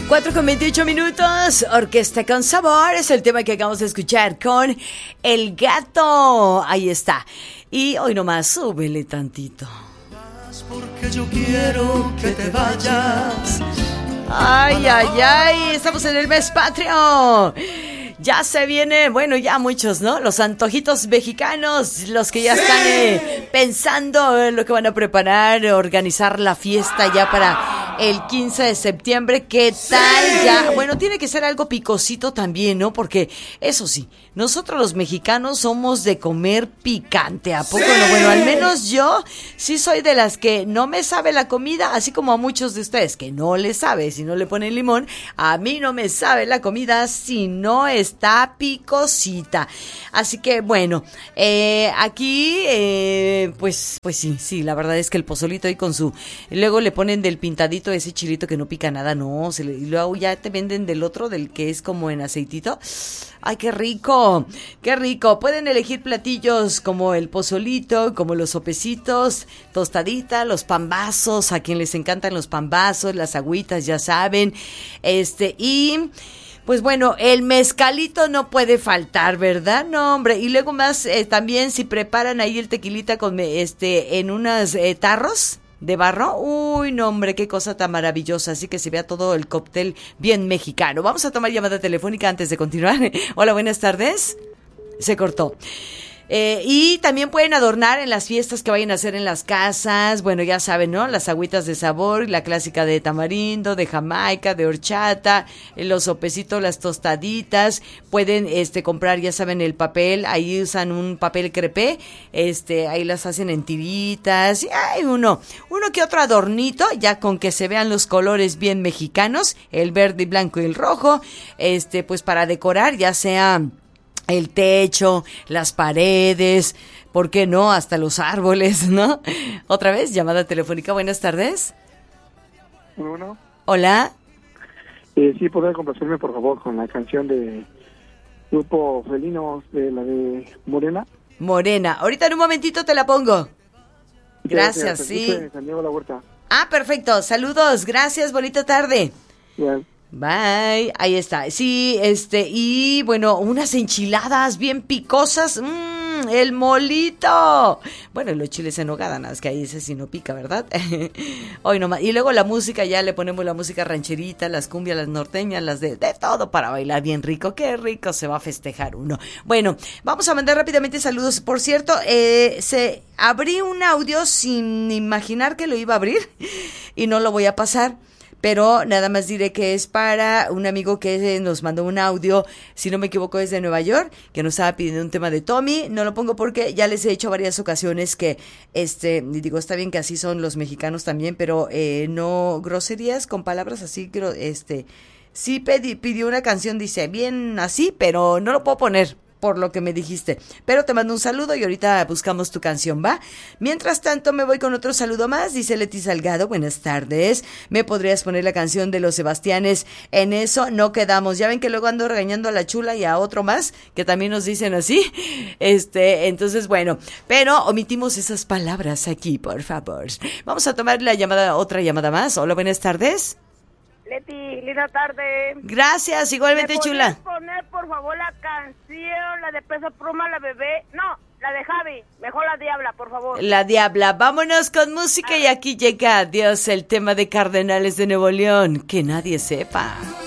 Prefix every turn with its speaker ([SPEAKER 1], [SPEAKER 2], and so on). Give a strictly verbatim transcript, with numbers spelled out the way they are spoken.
[SPEAKER 1] cuatro con veintiocho minutos, Orquesta con Sabor, es el tema que acabamos de escuchar con El Gato. Ahí está. Y hoy nomás, súbele tantito.
[SPEAKER 2] Porque yo quiero que te vayas.
[SPEAKER 1] Ay, ay, ay, estamos en el mes patrio. Ya se viene, bueno, ya muchos, ¿no? Los antojitos mexicanos, los que ya están eh, pensando en lo que van a preparar, organizar la fiesta ya para el quince de septiembre. ¿Qué tal ya? Bueno, tiene que ser algo picosito también, ¿no? Porque, eso sí, nosotros los mexicanos somos de comer picante, ¿a poco no? Bueno, al menos yo sí soy de las que no me sabe la comida, así como a muchos de ustedes que no les sabe si no le ponen limón. A mí no me sabe la comida si no es está picosita. Así que bueno, eh, aquí eh, pues pues sí, sí, la verdad es que el pozolito ahí con su, luego le ponen del pintadito ese chilito que no pica nada, no, se le, y luego ya te venden del otro, del que es como en aceitito. Ay, qué rico, qué rico. Pueden elegir platillos como el pozolito, como los sopecitos, tostadita, los pambazos, a quien les encantan los pambazos, las agüitas, ya saben, este, y pues bueno, el mezcalito no puede faltar, ¿verdad? No, hombre. Y luego más, eh, también si preparan ahí el tequilita con este en unos eh, tarros de barro. Uy, no, hombre, qué cosa tan maravillosa. Así que se vea todo el cóctel bien mexicano. Vamos a tomar llamada telefónica antes de continuar. Hola, buenas tardes. Se cortó. Eh, y también pueden adornar en las fiestas que vayan a hacer en las casas. Bueno, ya saben, ¿no? Las agüitas de sabor, la clásica de tamarindo, de jamaica, de horchata, los sopecitos, las tostaditas. Pueden este comprar, ya saben, el papel. Ahí usan un papel crepé. Este, ahí las hacen en tiritas. Y hay uno, uno que otro adornito, ya con que se vean los colores bien mexicanos, el verde y blanco y el rojo. Este, pues para decorar, ya sea el techo, las paredes, ¿por qué no? Hasta los árboles, ¿no? Otra vez, llamada telefónica, buenas tardes.
[SPEAKER 3] Bueno.
[SPEAKER 1] Hola.
[SPEAKER 3] Eh, sí, ¿podría complacerme, por favor, con la canción de Grupo Felinos, de la de Morena?
[SPEAKER 1] Morena, ahorita en un momentito te la pongo. Gracias, gracias sí.
[SPEAKER 3] San Diego La Huerta.
[SPEAKER 1] Ah, perfecto, saludos, gracias, bonita tarde.
[SPEAKER 3] Bien.
[SPEAKER 1] Bye, ahí está. Sí, este, y bueno, unas enchiladas bien picosas. Mmm, el molito. Bueno, los chiles en nogada, nada más que ahí ese sí no pica, ¿verdad? Hoy nomás. Y luego la música, ya le ponemos la música rancherita, las cumbias, las norteñas, las de, de todo para bailar bien rico. Qué rico se va a festejar uno. Bueno, vamos a mandar rápidamente saludos. Por cierto, eh, se abrí un audio sin imaginar que lo iba a abrir y no lo voy a pasar. Pero nada más diré que es para un amigo que nos mandó un audio, si no me equivoco es de Nueva York, que nos estaba pidiendo un tema de Tommy. No lo pongo porque ya les he dicho varias ocasiones que, este, digo, está bien que así son los mexicanos también, pero eh, no groserías con palabras así, este, sí pedí, pidió una canción, dice, bien así, pero no lo puedo poner por lo que me dijiste, pero te mando un saludo y ahorita buscamos tu canción, ¿va? Mientras tanto me voy con otro saludo más, dice Leti Salgado, buenas tardes, ¿me podrías poner la canción de los Sebastianes? En eso no quedamos, ya ven que luego ando regañando a la Chula y a otro más, que también nos dicen así, este, entonces bueno, pero omitimos esas palabras aquí, por favor. Vamos a tomar la llamada, otra llamada más. Hola, buenas tardes.
[SPEAKER 4] Leti, linda tarde.
[SPEAKER 1] Gracias, igualmente,
[SPEAKER 4] ¿Me
[SPEAKER 1] Chula.
[SPEAKER 4] ¿Me poner, por favor, la canción, la de Peso Pluma, la bebé? No, la de Javi, mejor la Diabla, por favor.
[SPEAKER 1] La Diabla, vámonos con música y aquí llega, adiós, el tema de Cardenales de Nuevo León, que nadie sepa.